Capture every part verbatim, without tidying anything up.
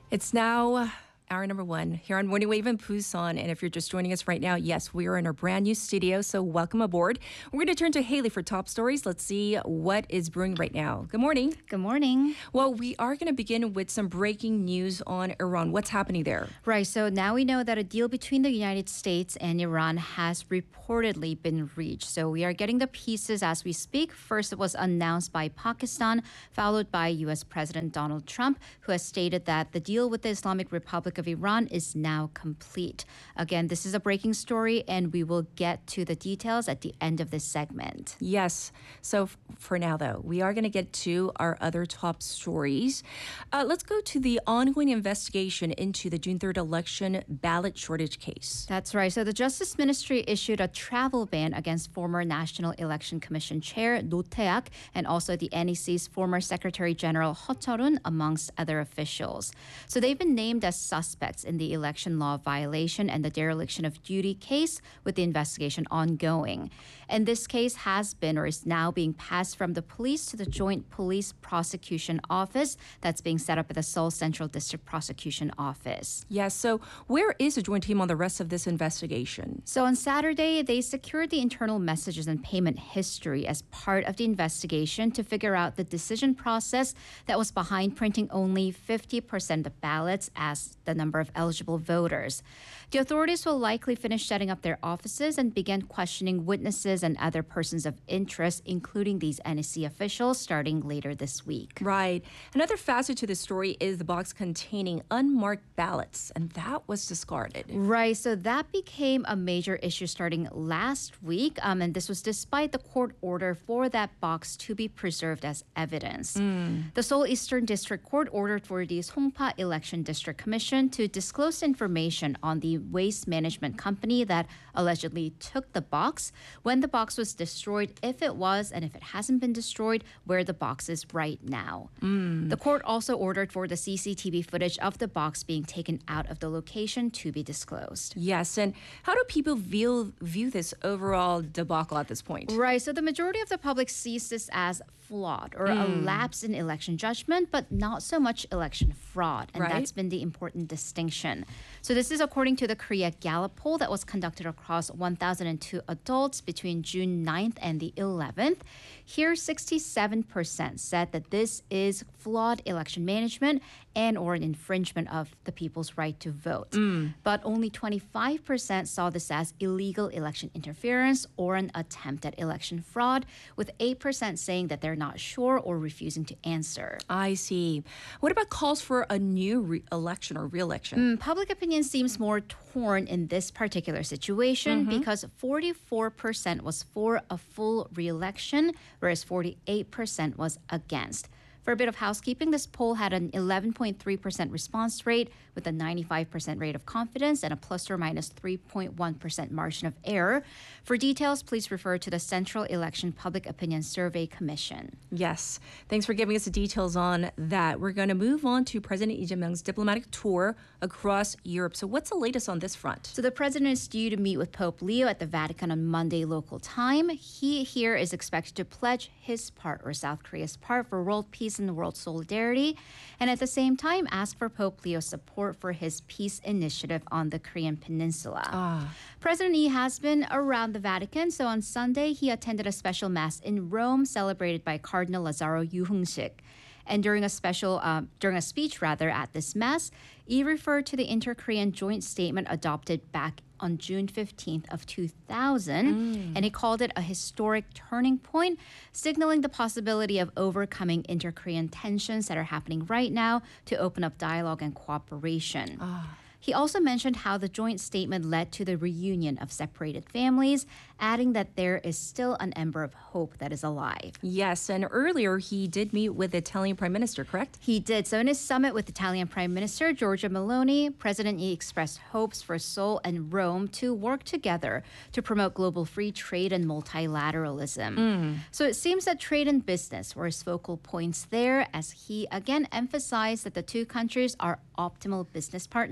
It's now hour number one here on Morning Wave in Busan. And if you're just joining us right now, yes, we are in our brand new studio, so welcome aboard. We're going to turn to Haley for top stories. Let's see what is brewing right now. Good morning. Good morning. Well, we are going to begin with some breaking news on Iran. What's happening there? Right, so now we know that a deal between the United States and Iran has reportedly been reached. So we are getting the pieces as we speak. First, it was announced by Pakistan, followed by U S President Donald Trump, who has stated that the deal with the Islamic Republic of Iran is now complete. Again, this is a breaking story, and we will get to the details at the end of this segment. Yes. So f- for now, though, we are going to get to our other top stories. Uh, let's go to the ongoing investigation into the June third election ballot shortage case. That's right. So the Justice Ministry issued a travel ban against former National Election Commission Chair No Tae-ak and also the N E C's former Secretary General Ho Cheol-eun, amongst other officials. So they've been named as suspects in the election law violation and the dereliction of duty case, with the investigation ongoing. And this case has been or is now being passed from the police to the Joint Police Prosecution Office that's being set up at the Seoul Central District Prosecution Office. Yes. So where is the joint team on the rest of this investigation? So on Saturday, they secured the internal messages and payment history as part of the investigation to figure out the decision process that was behind printing only fifty percent of ballots as the number of eligible voters. The authorities will likely finish setting up their offices and begin questioning witnesses and other persons of interest, including these N E C officials, starting later this week. Right. Another facet to this story is the box containing unmarked ballots, and that was discarded. Right. So that became a major issue starting last week. Um, and this was despite the court order for that box to be preserved as evidence. Mm. The Seoul Eastern District Court ordered for the Songpa Election District Commission to disclose information on the waste management company that allegedly took the box, when the box was destroyed, if it was, and if it hasn't been destroyed, where the box is right now. Mm. The court also ordered for the C C T V footage of the box being taken out of the location to be disclosed. Yes, and how do people view, view this overall debacle at this point? Right, so the majority of the public sees this as flawed or mm. a lapse in election judgment, but not so much election fraud. And right. that's been the important distinction. So this is according to the Korea Gallup poll that was conducted across one thousand two adults between June ninth and the eleventh. Here, sixty-seven percent said that this is flawed election management and or an infringement of the people's right to vote. Mm. But only twenty-five percent saw this as illegal election interference or an attempt at election fraud, with eight percent saying that they're not sure or refusing to answer. I see. What about calls for a new re- election or re-election? Mm, public opinion seems more torn in this particular situation mm-hmm. because forty-four percent was for a full re-election, whereas forty-eight percent was against. For a bit of housekeeping, this poll had an eleven point three percent response rate with a ninety-five percent rate of confidence and a plus or minus three point one percent margin of error. For details, please refer to the Central Election Public Opinion Survey Commission. Yes. Thanks for giving us the details on that. We're going to move on to President Lee Jae-myung's diplomatic tour across Europe. So what's the latest on this front? So the president is due to meet with Pope Leo at the Vatican on Monday local time. He here is expected to pledge his part, or South Korea's part, for world peace and world solidarity, and at the same time ask for Pope Leo's support for his peace initiative on the Korean Peninsula. Ah. President Lee has been around the Vatican, so on Sunday he attended a special mass in Rome celebrated by Cardinal Lazaro Yuhung-sik. And during a special, um, during a speech rather at this mass, Lee referred to the Inter-Korean joint statement adopted back on June fifteenth of two thousand, mm. and he called it a historic turning point, signaling the possibility of overcoming inter-Korean tensions that are happening right now to open up dialogue and cooperation. Ah. He also mentioned how the joint statement led to the reunion of separated families, adding that there is still an ember of hope that is alive. Yes, and earlier he did meet with the Italian Prime Minister, correct? He did. So in his summit with Italian Prime Minister Giorgia Meloni, President Lee expressed hopes for Seoul and Rome to work together to promote global free trade and multilateralism. Mm. So it seems that trade and business were his focal points there, as he again emphasized that the two countries are optimal business partners. Mm.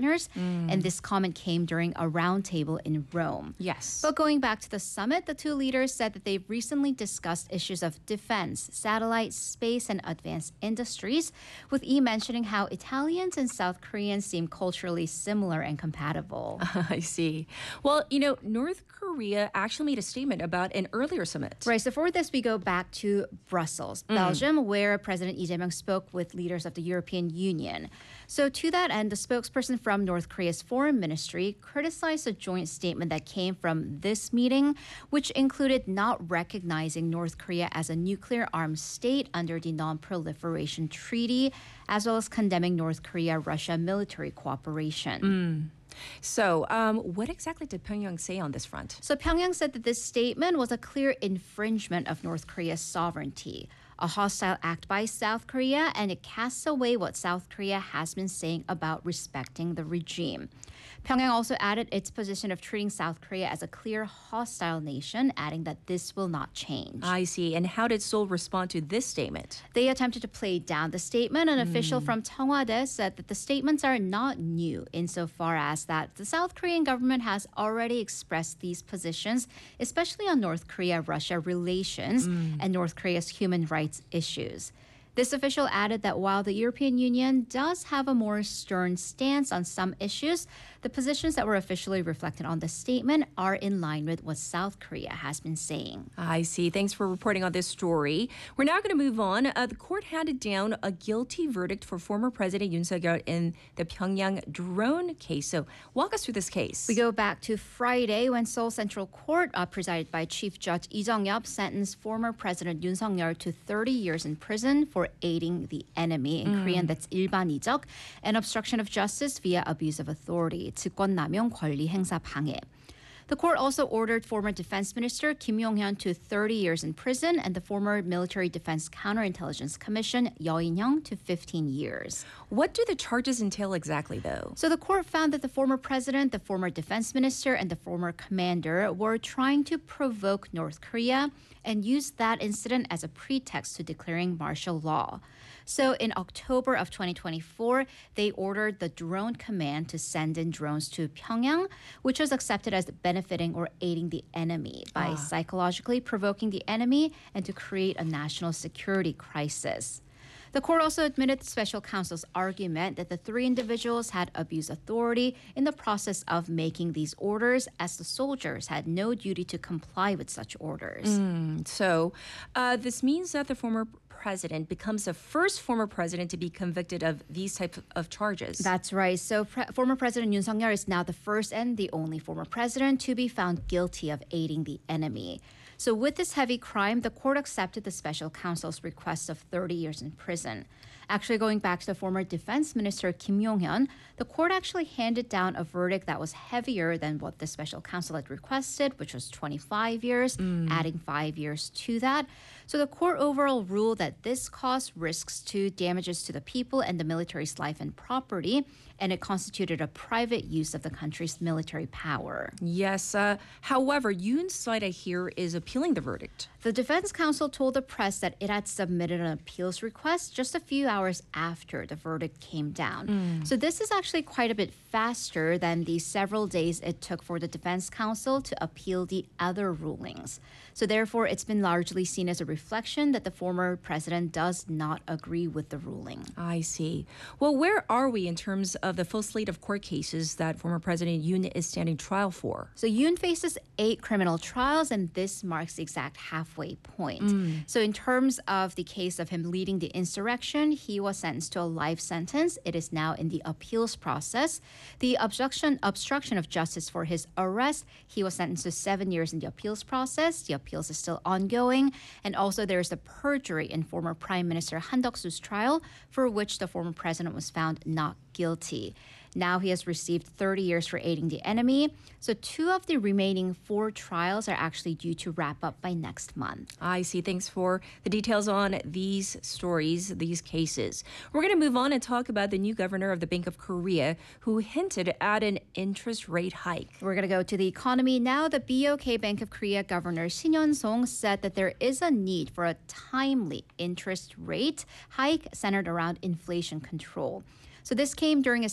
And this comment came during a roundtable in Rome. Yes. But going back to the summit, the two leaders said that they've recently discussed issues of defense, satellite, space, and advanced industries, with Yi mentioning how Italians and South Koreans seem culturally similar and compatible. I see. Well, you know, North Korea actually made a statement about an earlier summit. Right, so for this, we go back to Brussels, Belgium, where President Lee Jae-myung spoke with leaders of the European Union. So to that end, the spokesperson from North Korea's foreign ministry criticized a joint statement that came from this meeting, which included not recognizing North Korea as a nuclear armed state under the Non-Proliferation Treaty, as well as condemning North Korea-Russia military cooperation. So, um, what exactly did Pyongyang say on this front? So Pyongyang said that this statement was a clear infringement of North Korea's sovereignty, a hostile act by South Korea, and it casts away what South Korea has been saying about respecting the regime. Pyongyang also added its position of treating South Korea as a clear hostile nation, adding that this will not change. I see. And how did Seoul respond to this statement? They attempted to play down the statement. An official from Cheongwade said that the statements are not new insofar as that the South Korean government has already expressed these positions, especially on North Korea-Russia relations and North Korea's human rights issues. This official added that while the European Union does have a more stern stance on some issues, the positions that were officially reflected on the statement are in line with what South Korea has been saying. I see. Thanks for reporting on this story. We're now going to move on. Uh, the court handed down a guilty verdict for former President Yoon Suk-yeol in the Pyongyang drone case. So walk us through this case. We go back to Friday when Seoul Central Court, uh, presided by Chief Judge Lee Jung-yup, sentenced former President Yoon Suk-yeol to thirty years in prison for aiding the enemy. In Korean, that's 일반이적, and obstruction of justice via abuse of authority, 직권남용 권리 행사 방해. The court also ordered former Defense Minister Kim Yong-hyun to thirty years in prison and the former Military Defense Counterintelligence Commission Yeo In-young to fifteen years. What do the charges entail exactly, though? So the court found that the former president, the former defense minister, and the former commander were trying to provoke North Korea and used that incident as a pretext to declaring martial law. So in October of twenty twenty-four, they ordered the drone command to send in drones to Pyongyang, which was accepted as benefiting or aiding the enemy by Ah. psychologically provoking the enemy and to create a national security crisis. The court also admitted the special counsel's argument that the three individuals had abused authority in the process of making these orders, as the soldiers had no duty to comply with such orders. So uh, this means that the former president becomes the first former president to be convicted of these types of charges. That's right. So pre- former President Yoon Suk-yeol is now the first and the only former president to be found guilty of aiding the enemy. So with this heavy crime, the court accepted the special counsel's request of thirty years in prison. Actually, going back to the former defense minister Kim Yong-hyun, the court actually handed down a verdict that was heavier than what the special counsel had requested, which was twenty-five years, adding five years to that. So the court overall ruled that this caused risks to damages to the people and the military's life and property, and it constituted a private use of the country's military power. Yes. Uh, however, Yoon's side, I hear, is appealing the verdict. The defense counsel told the press that it had submitted an appeals request just a few hours after the verdict came down. So this is actually quite a bit faster than the several days it took for the defense counsel to appeal the other rulings. So therefore, it's been largely seen as a reflection that the former president does not agree with the ruling. I see. Well, where are we in terms of the full slate of court cases that former President Yoon is standing trial for? So Yoon faces eight criminal trials, and this marks the exact halfway point. So in terms of the case of him leading the insurrection, he was sentenced to a life sentence. It is now in the appeals process. The obstruction obstruction of justice for his arrest, he was sentenced to seven years in the appeals process. The appeals is still ongoing. And also there's the perjury in former Prime Minister Han Duck-soo's trial, for which the former president was found not guilty. Now he has received thirty years for aiding the enemy. So two of the remaining four trials are actually due to wrap up by next month. I see. Thanks for the details on these stories, these cases. We're going to move on and talk about the new governor of the Bank of Korea who hinted at an interest rate hike. We're going to go to the economy now. The B O K Bank of Korea Governor Shin Yeon-song said that there is a need for a timely interest rate hike centered around inflation control. So this came during a speech celebrating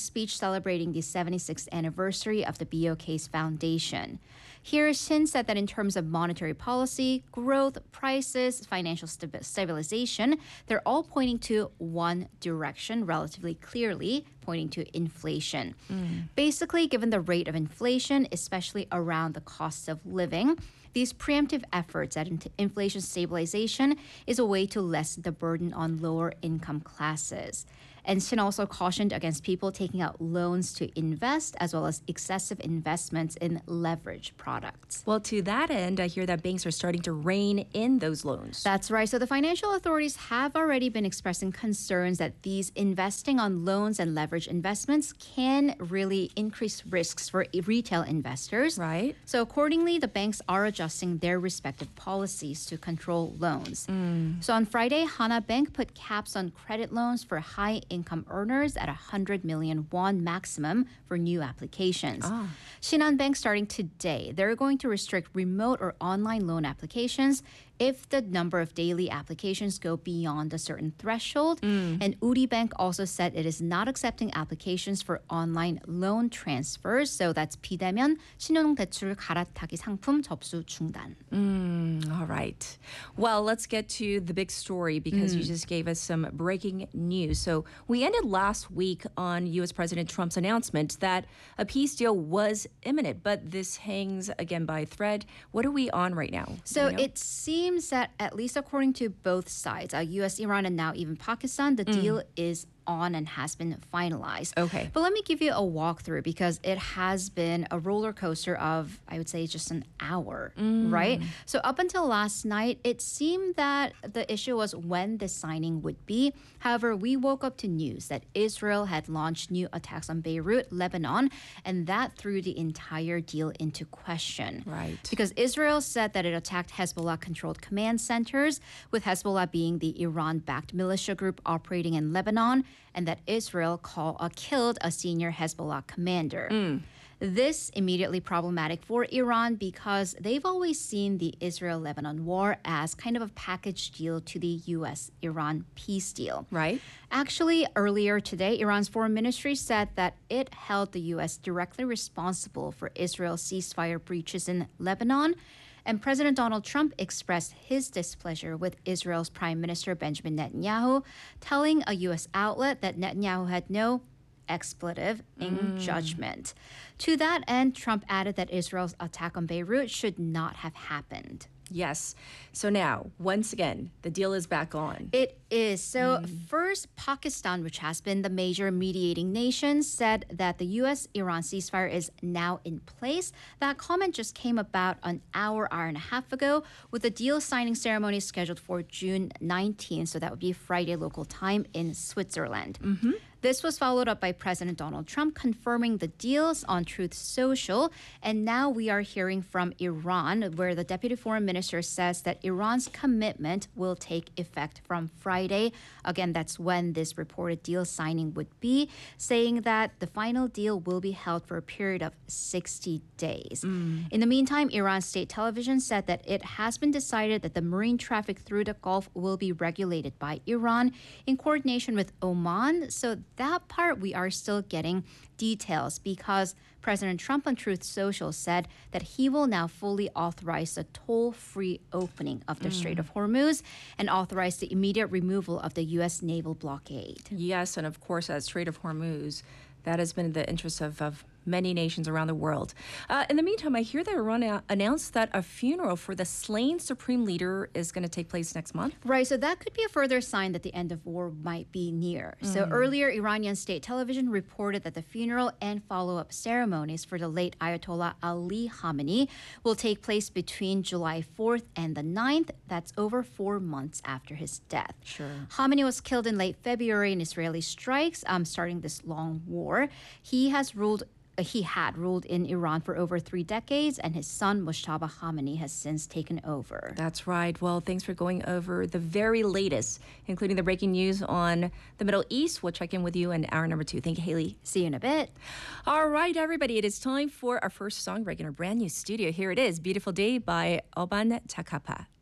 celebrating the seventy-sixth anniversary of the B O K's foundation. Here, Shin said that in terms of monetary policy, growth, prices, financial stabi- stabilization, they're all pointing to one direction relatively clearly, pointing to inflation. Mm. Basically, given the rate of inflation, especially around the cost of living, these preemptive efforts at in- inflation stabilization is a way to lessen the burden on lower income classes. And Shin also cautioned against people taking out loans to invest, as well as excessive investments in leverage products. Well, to that end, I hear that banks are starting to rein in those loans. That's right. So the financial authorities have already been expressing concerns that these investing on loans and leverage investments can really increase risks for retail investors. Right. So accordingly, the banks are adjusting their respective policies to control loans. Mm. So on Friday, Hana Bank put caps on credit loans for high income earners at one hundred million won maximum for new applications. Ah. Shinhan Bank starting today, they're going to restrict remote or online loan applications if the number of daily applications go beyond a certain threshold. Mm. And Uri Bank also said it is not accepting applications for online loan transfers. So that's 비대면 신용 대출 갈아타기 상품 접수 중단. Mm, all right. Well, let's get to the big story because mm. you just gave us some breaking news. So we ended last week on U S President Trump's announcement that a peace deal was imminent, but this hangs again by a thread. What are we on right now? So you know? It seems that, at least according to both sides, uh, U S, Iran, and now even Pakistan, the mm. deal is on and has been finalized. Okay. But let me give you a walkthrough because it has been a roller coaster of, I would say, just an hour, mm. right? So up until last night, it seemed that the issue was when the signing would be. However, we woke up to news that Israel had launched new attacks on Beirut, Lebanon, and that threw the entire deal into question. Right. Because Israel said that it attacked Hezbollah-controlled command centers, with Hezbollah being the Iran-backed militia group operating in Lebanon, and that Israel call, uh, killed a senior Hezbollah commander. Mm. This immediately problematic for Iran because they've always seen the Israel-Lebanon war as kind of a package deal to the U S-Iran peace deal. Right. Actually, earlier today, Iran's foreign ministry said that it held the U S directly responsible for Israel's ceasefire breaches in Lebanon. And President Donald Trump expressed his displeasure with Israel's Prime Minister Benjamin Netanyahu, telling a U S outlet that Netanyahu had no expletive in mm. judgment. To that end, Trump added that Israel's attack on Beirut should not have happened. Yes. So now, once again, the deal is back on. It is. So mm. first, Pakistan, which has been the major mediating nation, said that the U S-Iran ceasefire is now in place. That comment just came about an hour, hour and a half ago, with the deal signing ceremony scheduled for June nineteenth. So that would be Friday local time in Switzerland. Mm-hmm. This was followed up by President Donald Trump confirming the deals on Truth Social. And now we are hearing from Iran, where the deputy foreign minister says that Iran's commitment will take effect from Friday. Again, that's when this reported deal signing would be, saying that the final deal will be held for a period of sixty days. Mm. In the meantime, Iran state television said that it has been decided that the marine traffic through the Gulf will be regulated by Iran in coordination with Oman. So that part we are still getting details because President Trump on Truth Social said that he will now fully authorize the toll-free opening of the mm. Strait of Hormuz and authorize the immediate removal of the U S naval blockade. Yes, and of course, at Strait of Hormuz, that has been in the interest of, of many nations around the world. Uh, in the meantime, I hear that Iran a- announced that a funeral for the slain supreme leader is going to take place next month. Right, so that could be a further sign that the end of war might be near. Mm. So earlier, Iranian state television reported that the funeral and follow-up ceremonies for the late Ayatollah Ali Khamenei will take place between July fourth and the ninth. That's over four months after his death. Sure. Khamenei was killed in late February in Israeli strikes, um, starting this long war. He has ruled He had ruled in Iran for over three decades, and his son, Mojtaba Khamenei, has since taken over. That's right. Well, thanks for going over the very latest, including the breaking news on the Middle East. We'll check in with you in hour number two. Thank you, Haley. See you in a bit. All right, everybody. It is time for our first song break in our brand new studio. Here it is, Beautiful Day by Oban Takapa.